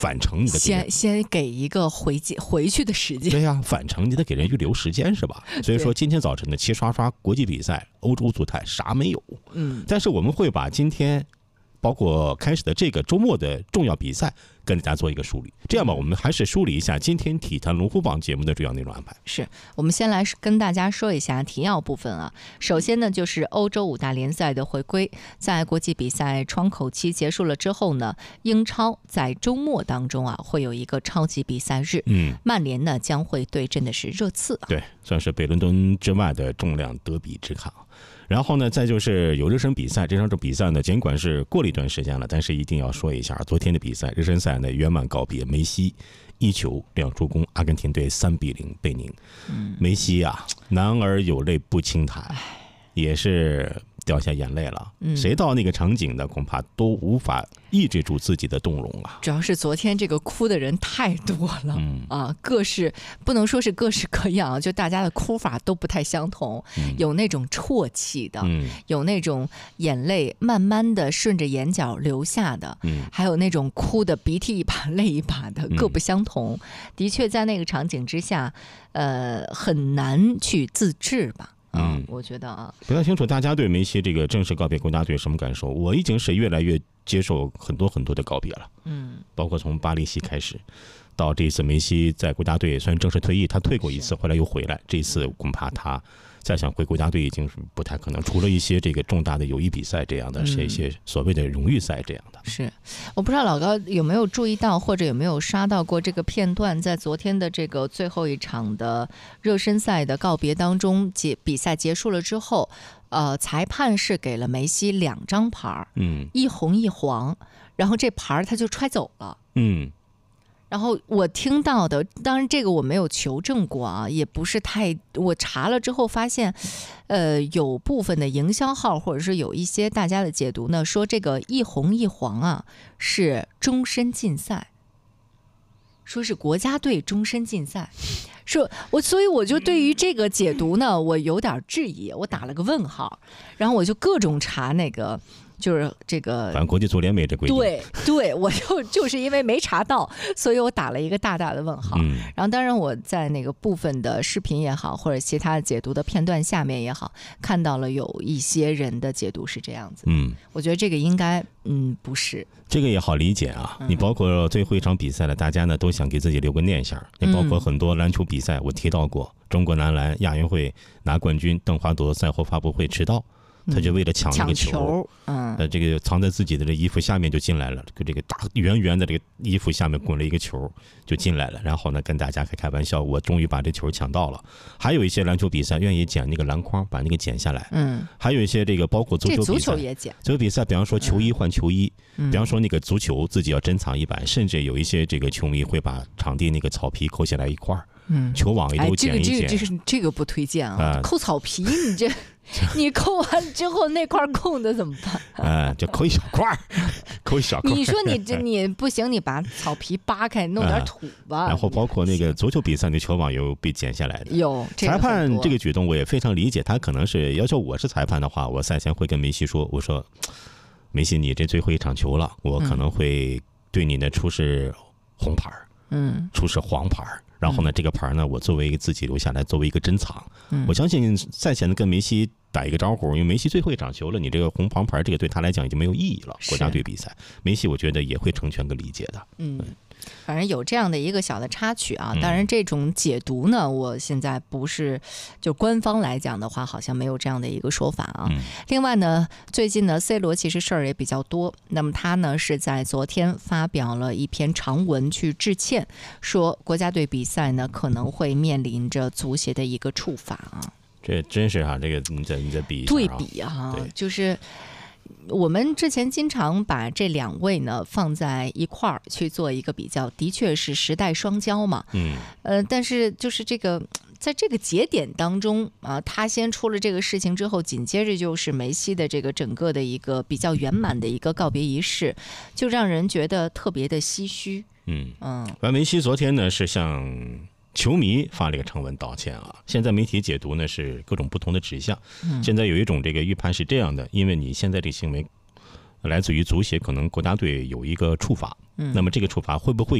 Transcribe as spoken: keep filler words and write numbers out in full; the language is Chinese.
返程你得先先给一个回回去的时间。 对呀、啊，返程你得给人预留时间是吧？所以说今天早晨的齐刷刷国际比赛，欧洲足坛啥没有。 嗯， 但是我们会把今天包括开始的这个周末的重要比赛跟大家做一个梳理。这样吧，我们还是梳理一下今天体坛龙虎榜节目的主要内容安排。 是我们先来跟大家说一下提要部分啊。首先呢，就是欧洲五大联赛的回归，在国际比赛窗口期结束了之后呢，英超在周末当中啊会有一个超级比赛日。 嗯， 曼联呢将会对阵的是热刺、啊， 对，算是北伦敦之外的重量德比之卡。然后呢，再就是有热身比赛，这场比赛呢，尽管是过了一段时间了，但是一定要说一下，昨天的比赛热身赛呢圆满告别，梅西一球两助攻，阿根廷队三比零被宁。嗯、梅西啊，男儿有泪不轻弹，也是掉下眼泪了。嗯、谁到那个场景的，恐怕都无法抑制住自己的动容啊。 主要是昨天这个哭的人太多了、嗯、啊，各式不能说是各式各样，就大家的哭法都不太相同，嗯、有那种啜泣的、嗯，有那种眼泪慢慢的顺着眼角流下的，嗯、还有那种哭的鼻涕一把泪一把的，各不相同。嗯、的确，在那个场景之下，呃，很难去自制吧。嗯，我觉得啊， 不太清楚大家对梅西这个正式告别国家队什么感受？我已经是越来越接受很多很多的告别了，嗯，包括从巴黎西开始，到这一次梅西在国家队虽然正式退役，他退过一次，后来又回来，这一次恐怕他再想回国家队已经是不太可能，除了一些这个重大的友谊比赛这样的，是一些所谓的荣誉赛这样的。 是，我不知道老高有没有注意到，或者有没有刷到过这个片段，在昨天的这个最后一场的热身赛的告别当中，结比赛结束了之后，呃，裁判是给了梅西两张牌，嗯，一红一黄，然后这牌他就揣走了，嗯。然后我听到的，当然这个我没有求证过啊，也不是太，我查了之后发现，呃，有部分的营销号或者是有一些大家的解读呢，说这个一红一黄啊是终身禁赛，说是国家队终身禁赛，说我，所以我就对于这个解读呢，我有点质疑，我打了个问号，然后我就各种查那个。就是这个， 反正国际足联没这规定。 对对，我就就是因为没查到，所以我打了一个大大的问号。嗯、然后，当然我在那个部分的视频也好，或者其他的解读的片段下面也好，看到了有一些人的解读是这样子。嗯，我觉得这个应该嗯不是。 这个也好理解啊，你包括最后一场比赛了，大家呢都想给自己留个念想。你包括很多篮球比赛，我提到过，中国男篮亚运会拿冠军，邓华铎赛后发布会迟到。他就为了抢那个球， 球嗯， 呃，这个藏在自己的这衣服下面就进来了，这个大圆圆的这个衣服下面滚了一个球就进来了，然后呢跟大家开开玩笑，我终于把这球抢到了。还有一些篮球比赛愿意剪那个篮筐，把那个剪下来，嗯，还有一些这个包括足球比赛， 这足球也剪， 足球比赛，比方说球衣换球衣，嗯、比方说那个足球自己要珍藏一版，甚至有一些这个球迷会把场地那个草皮扣下来一块儿，嗯，球网也都剪一剪。 哎、这个这个这是这个不推荐啊，呃、扣草皮你这。你扣完之后那块空的怎么办？ 哎、呃，就扣一小块儿，扣一小块。 你说你这你不行，你把草皮扒开，弄点土吧。 呃、然后包括那个足球比赛的球网有被剪下来的。 有、这个、 裁判这个举动我也非常理解，他可能是要求我是裁判的话，我赛前会跟梅西说，我说梅西你这最后一场球了，我可能会对你呢出示红牌，嗯，出示黄牌。然后呢，这个牌呢，我作为自己留下来，作为一个珍藏。嗯、我相信赛前的跟梅西打一个招呼，因为梅西最后一场球了，你这个红黄牌，这个对他来讲已经没有意义了。国家队比赛，梅西我觉得也会成全个理解的。嗯， 反正有这样的一个小的插曲啊。当然，这种解读呢，我现在不是就官方来讲的话，好像没有这样的一个说法啊。嗯、另外呢，最近呢 ，C 罗其实事儿也比较多。那么他呢是在昨天发表了一篇长文去致歉，说国家队比赛呢可能会面临着足协的一个处罚啊。 这真是哈、啊，这个你再你再比一下、啊、 对比啊，就是我们之前经常把这两位呢放在一块儿去做一个比较，的确是时代双骄嘛。嗯，呃，但是就是这个在这个节点当中啊，他先出了这个事情之后，紧接着就是梅西的这个整个的一个比较圆满的一个告别仪式，就让人觉得特别的唏嘘。嗯嗯， 完梅西昨天呢是向球迷发了一个长文道歉啊，现在媒体解读呢是各种不同的指向。嗯、现在有一种这个预判是这样的，因为你现在这个行为， 来自于足协可能国家队有一个处罚，嗯，那么这个处罚会不会